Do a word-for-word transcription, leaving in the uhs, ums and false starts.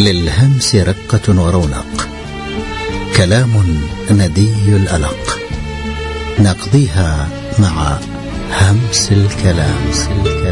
للهمس رقة ورونق، كلام ندي الألق، نقضيها مع همس الكلام.